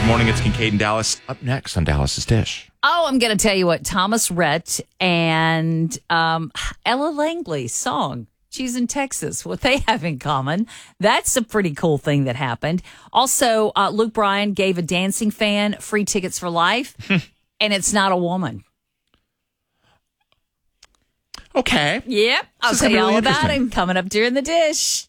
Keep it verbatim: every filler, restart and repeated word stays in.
morning. It's Kincaid and Dallas. Up next on Dallas's Dish. Oh, I'm going to tell you what Thomas Rhett and um, Ella Langley's song, She's in Texas, what they have in common. That's a pretty cool thing that happened. Also, uh, Luke Bryan gave a dancing fan free tickets for life, and it's not a woman. Okay. Yep. I'll This is tell you really all about interesting. it coming up during the dish.